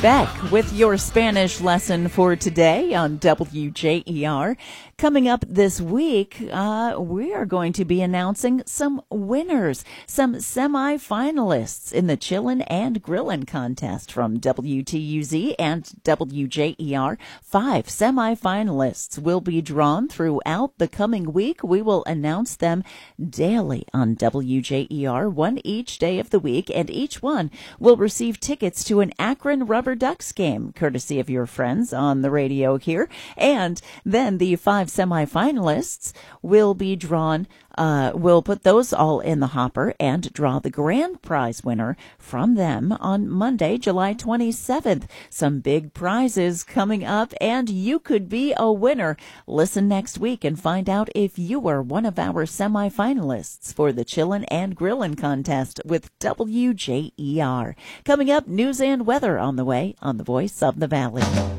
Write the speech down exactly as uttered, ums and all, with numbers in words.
Beck with your Spanish lesson for today on W J E R. Coming up this week, uh, we are going to be announcing some winners, some semifinalists in the Chillin' and Grillin' contest from W T U Z and W J E R. Five semifinalists will be drawn throughout the coming week. We will announce them daily on W J E R, one each day of the week, and each one will receive tickets to an Akron Rubber Ducks game, courtesy of your friends on the radio here. And then the five semifinalists will be drawn. Uh, we'll put those all in the hopper and draw the grand prize winner from them on Monday, July twenty-seventh. Some big prizes coming up, and you could be a winner. Listen next week and find out if you were one of our semifinalists for the Chillin' and Grillin' contest with W J E R. Coming up, news and weather on the way on the Voice of the Valley.